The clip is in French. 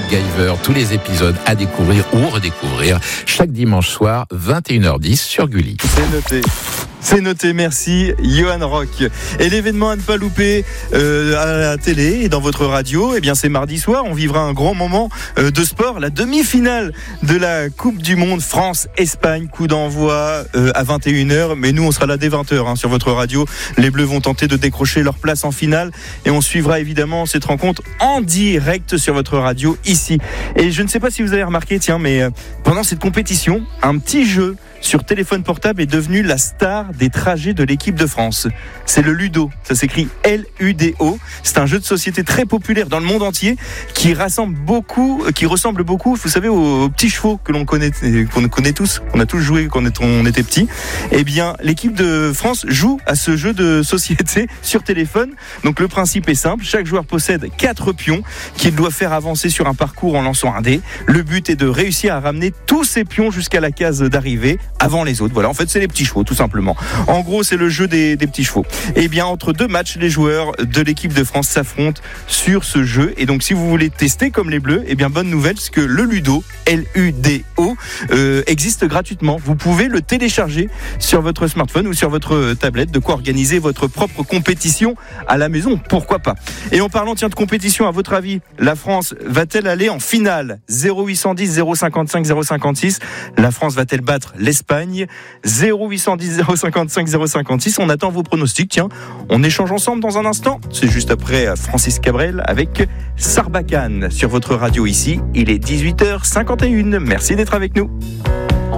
MacGyver. Tous les épisodes à découvrir ou redécouvrir chaque dimanche soir, 21h10 sur Gulli. C'est noté, merci Johan Rock. Et l'événement à ne pas louper à la télé et dans votre radio, eh bien c'est mardi soir, on vivra un grand moment de sport, la demi-finale de la Coupe du Monde France-Espagne, coup d'envoi à 21h, mais nous on sera là dès 20h sur votre radio. Les Bleus vont tenter de décrocher leur place en finale et on suivra évidemment cette rencontre en direct sur votre radio ici. Et je ne sais pas si vous avez remarqué, mais pendant cette compétition, un petit jeu sur téléphone portable est devenu la star des trajets de l'équipe de France. C'est le Ludo, ça s'écrit L-U-D-O. C'est un jeu de société très populaire dans le monde entier qui ressemble beaucoup, vous savez, aux petits chevaux que l'on connaît tous, qu'on a tous joué quand on était petit. Eh bien, l'équipe de France joue à ce jeu de société sur téléphone. Donc le principe est simple, chaque joueur possède 4 pions qu'il doit faire avancer sur un parcours en lançant un dé. Le but est de réussir à ramener tous ces pions jusqu'à la case d'arrivée avant les autres. Voilà, en fait, c'est les petits chevaux, tout simplement. En gros, c'est le jeu des petits chevaux. Et bien, entre 2 matchs, les joueurs de l'équipe de France s'affrontent sur ce jeu. Et donc, si vous voulez tester comme les Bleus, eh bien, bonne nouvelle, c'est que le Ludo, L-U-D-O, existe gratuitement. Vous pouvez le télécharger sur votre smartphone ou sur votre tablette. De quoi organiser votre propre compétition à la maison, pourquoi pas. Et en parlant, de compétition, à votre avis, la France va-t-elle aller en finale? 0810 055 056. La France va-t-elle battre l'Espagne? 0810 055 056. On attend vos pronostics. On échange ensemble dans un instant. C'est juste après Francis Cabrel avec Sarbacane sur votre radio ici. Il est 18h51. Merci d'être avec nous.